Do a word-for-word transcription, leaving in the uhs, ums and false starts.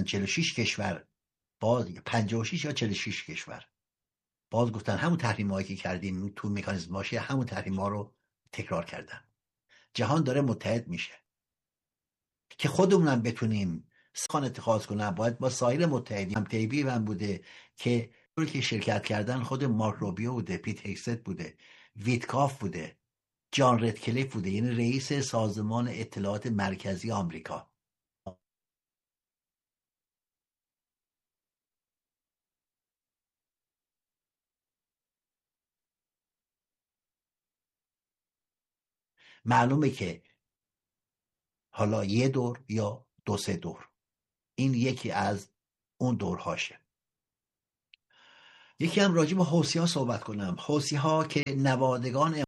کردن چهل و شش کشور، باز پنجاه و شش یا چهل و شش کشور باز گفتن همون تحریم‌هایی که کردیم تو مکانیزم ماشه، همون تحریم‌ها رو تکرار کردن. جهان داره متحد میشه. که خودمونم بتونیم سخن اتخاذ کنن، باید با سایر متحدین. هم تیبی من بوده که که شرکت کردن خود مارک روبیو بوده، پیت هکست بوده، ویتکاف بوده، جان ردکلیف بوده، یعنی رئیس سازمان اطلاعات مرکزی آمریکا. معلومه که حالا یه دور یا دو سه دور، این یکی از اون دورهاشه. یکی هم راجع به حوثی‌ها صحبت کنم. حوثی‌ها که نوادگان